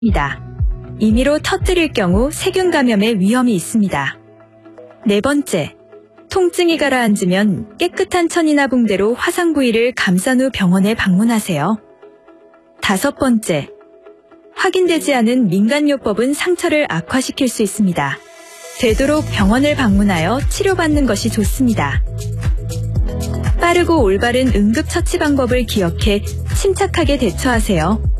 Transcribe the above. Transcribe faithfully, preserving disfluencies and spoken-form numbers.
입니다. 임의로 터뜨릴 경우 세균 감염의 위험이 있습니다. 네 번째, 통증이 가라앉으면 깨끗한 천이나 붕대로 화상 부위를 감싼 후 병원에 방문하세요. 다섯 번째, 확인되지 않은 민간요법은 상처를 악화시킬 수 있습니다. 되도록 병원을 방문하여 치료받는 것이 좋습니다. 빠르고 올바른 응급처치 방법을 기억해 침착하게 대처하세요.